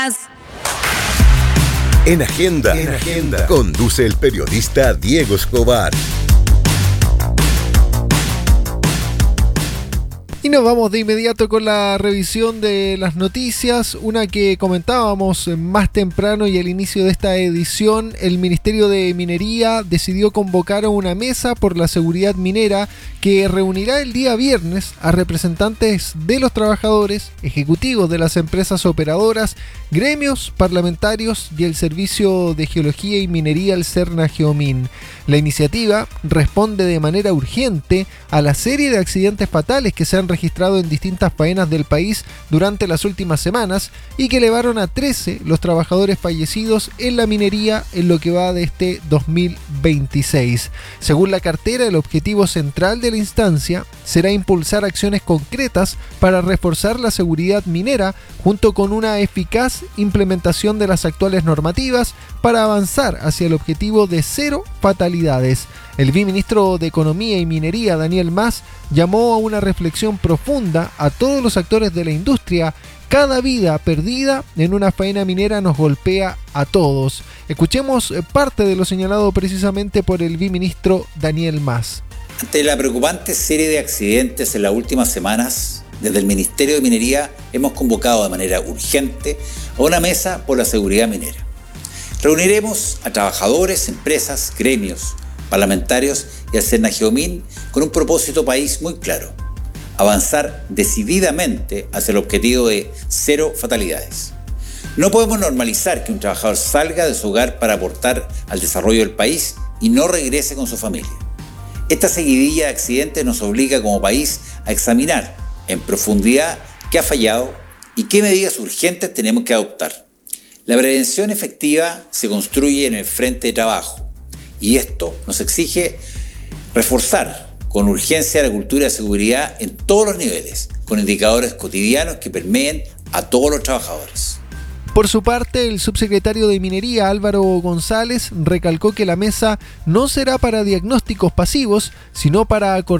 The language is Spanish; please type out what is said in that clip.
más. En Agenda, conduce el periodista Diego Escobar. Y nos vamos de inmediato con la revisión de las noticias, una que comentábamos más temprano y al inicio de esta edición. El Ministerio de Minería decidió convocar a una mesa por la seguridad minera que reunirá el día viernes a representantes de los trabajadores, ejecutivos de las empresas operadoras, gremios, parlamentarios y el Servicio de Geología y Minería, el Serna-Geomin. La iniciativa responde de manera urgente a la serie de accidentes fatales que se han registrado en distintas faenas del país durante las últimas semanas y que elevaron a 13 los trabajadores fallecidos en la minería en lo que va de este 2026. Según la cartera, el objetivo central de la instancia será impulsar acciones concretas para reforzar la seguridad minera junto con una eficaz implementación de las actuales normativas para avanzar hacia el objetivo de 0 fatalidades. El viceministro de Economía y Minería, Daniel Mas, llamó a una reflexión profunda a todos los actores de la industria. Cada vida perdida en una faena minera nos golpea a todos. Escuchemos parte de lo señalado precisamente por el viceministro Daniel Mas. Ante la preocupante serie de accidentes en las últimas semanas, desde el Ministerio de Minería hemos convocado de manera urgente a una mesa por la seguridad minera. Reuniremos a trabajadores, empresas, gremios, parlamentarios y al Serna-Geomin con un propósito país muy claro: avanzar decididamente hacia el objetivo de 0 fatalidades. No podemos normalizar que un trabajador salga de su hogar para aportar al desarrollo del país y no regrese con su familia. Esta seguidilla de accidentes nos obliga como país a examinar en profundidad qué ha fallado y qué medidas urgentes tenemos que adoptar. La prevención efectiva se construye en el frente de trabajo y esto nos exige reforzar con urgencia la cultura de seguridad en todos los niveles, con indicadores cotidianos que permeen a todos los trabajadores. Por su parte, el subsecretario de Minería, Álvaro González, recalcó que la mesa no será para diagnósticos pasivos, sino para acordar